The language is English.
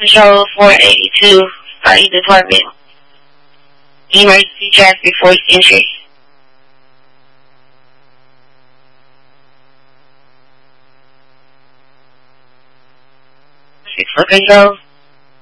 Control 482, Fire Department. Emergency traffic force entry. 6 for control.